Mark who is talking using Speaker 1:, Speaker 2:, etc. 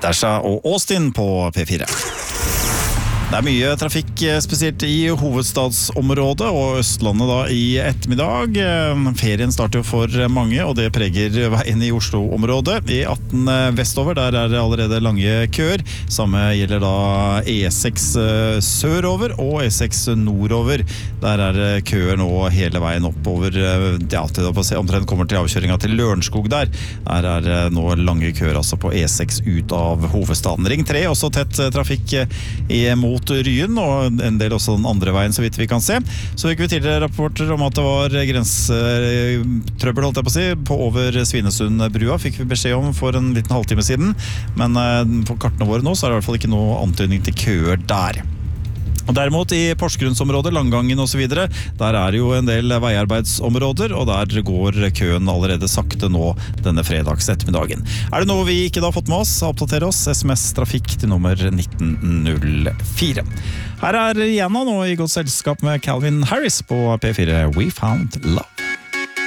Speaker 1: Dasha og Austin på P4. Det mye trafikk, spesielt i hovedstadsområdet og Østlandet da i ettermiddag. Ferien starter jo for mange, og det preger veien i Oslo-området. I 18 vestover, der det allerede lange køer. Samme gjelder da E6 sørover og E6 nordover. Der køer nå hele veien oppover, til omtrent kommer til avkjøringen til Lørenskog der. Der nå lange køer altså på E6 ut av hovedstaden. Ring 3, også tett trafikk mot Ryen, og en del også den andre veien, så vidt vi kan se. Så fikk vi tidligere rapporter om at det var grensetrøbbel, holdt jeg på å si, på over Svinesundbrua, fikk vi beskjed om for en liten halvtime siden. Men på kartene våre nå, så det i hvert fall ikke noe antydning til køer der. Og derimot i Porsgrunnsområdet, Langgangen og så videre, der det jo en del veiarbeidsområder, og der går køen allerede sakte nå denne fredags ettermiddagen. Det noe vi ikke da har fått med oss, oppdater oss, SMS-trafikk til nummer 1904. Her Rihanna nå i godt selskap med Calvin Harris på P4 We Found Love.